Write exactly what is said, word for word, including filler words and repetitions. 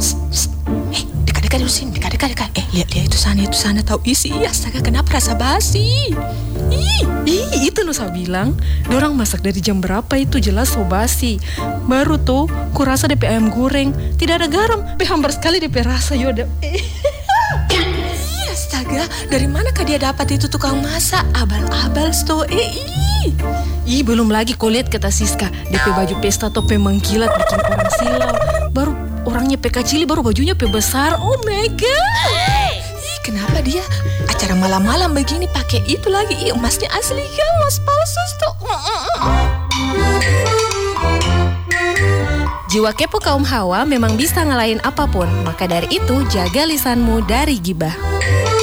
Eh, dekat-dekat dulu sini, dekat-dekat dekat. Eh, lihat lihat itu sana, itu sana tahu isi. Astaga, kenapa rasa basi? Ih, ih, itu loh saya bilang, dorang masak dari jam berapa itu jelas so basi. Baru tuh, kurasa D P ayam goreng tidak ada garam, be hambar sekali D P rasa yoda. Eh. Ih, astaga, dari manakah dia dapat itu tukang masak? Abal-abal sto. Eh, ih. Ih, belum lagi kau lihat kata Siska, D P baju pesta tope mengkilat bikin orang silau. Baru orangnya pe kecil, baru bajunya pe besar. Oh my god. Ih, kenapa dia acara malam-malam begini pakai itu lagi? Ih, emasnya asli kan, emas palsu tuh. Jiwa kepo kaum hawa memang bisa ngalahin apapun. Maka dari itu, jaga lisanmu dari gibah.